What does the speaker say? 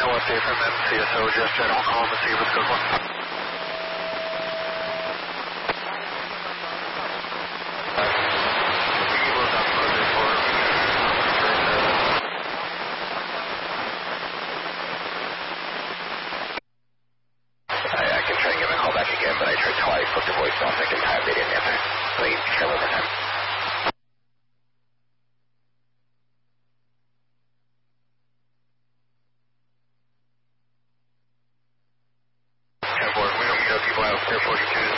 No update from MCSO, just general call to see what's going on. I can try to give him a call back again, but I tried twice, left the voicemail second time, they didn't answer. So you can try one more time. We don't meet up people out there 42.